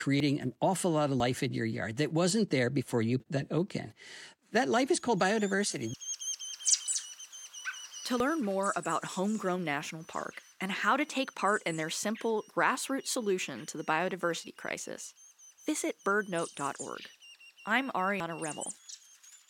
creating an awful lot of life in your yard that wasn't there before you that oak can. That life is called biodiversity. To learn more about Homegrown National Park and how to take part in their simple grassroots solution to the biodiversity crisis, visit birdnote.org. I'm Ariana Revel.